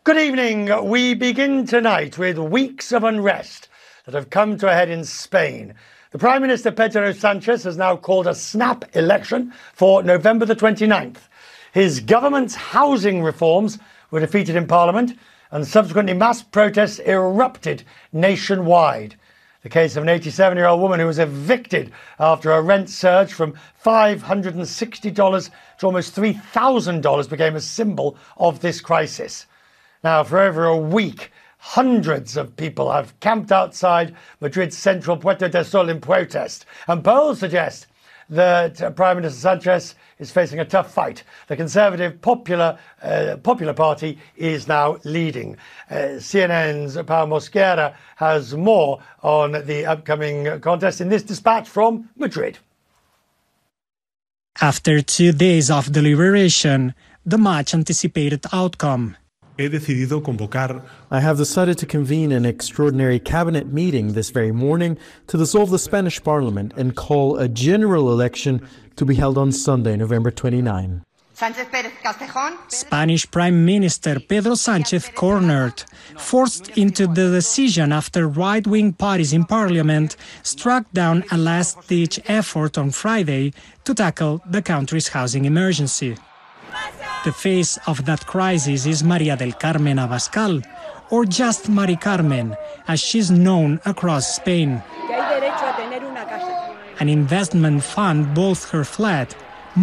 Good evening. We begin tonight with weeks of unrest that have come to a head in Spain. The Prime Minister Pedro Sanchez has now called a snap election for November the 29th. His government's housing reforms were defeated in Parliament, and subsequently mass protests erupted nationwide. The case of an 87-year-old woman who was evicted after a rent surge from $560 to almost $3,000 became a symbol of this crisis. Now, for over a week, hundreds of people have camped outside Madrid's central Puerta del Sol in protest, and polls suggest that Prime Minister Sanchez is facing a tough fight. The Conservative Popular Party is now leading. CNN's Pau Mosquera has more on the upcoming contest in this dispatch from Madrid. After 2 days of deliberation, the much anticipated outcome. I have decided to convene an extraordinary cabinet meeting this very morning to dissolve the Spanish Parliament and call a general election to be held on Sunday, November 29. Spanish Prime Minister Pedro Sánchez cornered, forced into the decision after right-wing parties in Parliament struck down a last-ditch effort on Friday to tackle the country's housing emergency. The face of that crisis is María del Carmen Abascal, or just Mari Carmen, as she's known across Spain. An investment fund bought her flat